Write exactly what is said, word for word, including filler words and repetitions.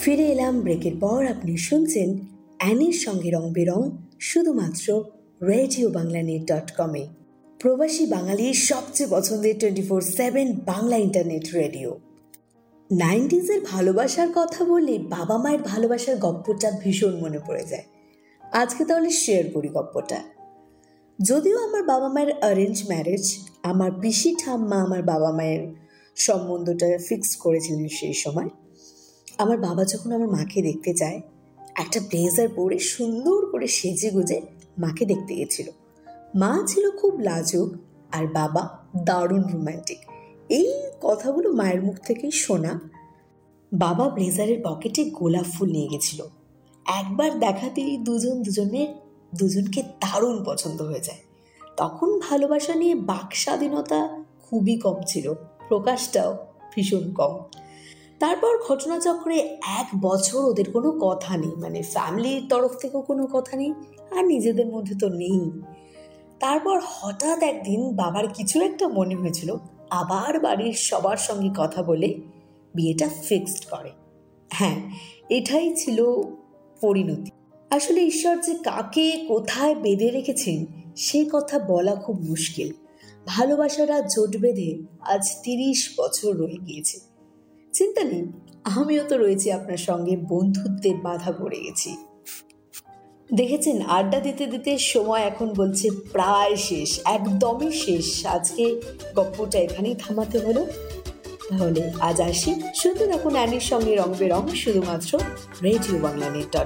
ফিরে এলাম ব্রেকের পর। আপনি শুনছেন অ্যানির সঙ্গে রং বেরং, শুধুমাত্র রেডিও বাংলা নেট ডট কমে, প্রবাসী বাঙালির সবচেয়ে পছন্দের twenty four seven Bangla internet radio. নাইনটিজের ভালোবাসার কথা বললে বাবা মায়ের ভালোবাসার গপ্পটা ভীষণ মনে পড়ে যায়। আজকে তাহলে শেয়ার করি গপ্পটা। যদিও আমার বাবা মায়ের অ্যারেঞ্জ ম্যারেজ, আমার পিসি ঠাম্মা আমার বাবা মায়ের সম্বন্ধটা ফিক্স করেছিলেন সেই সময়। আমার বাবা যখন আমার মাকে দেখতে যায়, একটা ব্লেজার পরে সুন্দর করে সেজে গুজে মাকে দেখতে গেছিল। মা ছিল খুব লাজুক আর বাবা দারুণ রোম্যান্টিক। এই কথাগুলো মায়ের মুখ থেকেই শোনা। বাবা ব্লেজারের পকেটে গোলাপ ফুল নিয়ে গেছিল। একবার দেখাতেই দুজন দুজনের দুজনকে দারুণ পছন্দ হয়ে যায়। তখন ভালোবাসা নিয়ে বাক স্বাধীনতা খুবই কম ছিল, প্রকাশটাও ভীষণ কম। তারপর ঘটনাচক্রে এক বছর ওদের কোনো কথা নেই, মানে ফ্যামিলির তরফ থেকেও কোনো কথা নেই, আর নিজেদের মধ্যে তো নেই। তারপর হঠাৎ একদিন বাবার কিছু একটা মনে হয়েছিল, আবার বাড়ির সবার সঙ্গে কথা বলে বিয়েটা ফিক্সড করে। হ্যাঁ, এটাই ছিল পরিণতি। আসলে ঈশ্বর যে কাকে কোথায় বেঁধে রেখেছেন সে কথা বলা খুব মুশকিল। ভালোবাসাটা জোট বেঁধে আজ তিরিশ বছর রয়ে গিয়েছে। চিন্তা নেই, আমিও তো রয়েছি আপনার সঙ্গে, বন্ধুত্বে বাধা পড়ে গেছি। দেখেছেন, আড্ডা দিতে দিতে সময় এখন বলছে প্রায় শেষ, একদমই শেষ। আজকে গপ্পটা এখানেই থামাতে হলো। তাহলে আজ আসি, শুনতে থাকুন অ্যানির সঙ্গে রং বেরং, শুধুমাত্র রেডিও বাংলা নেট।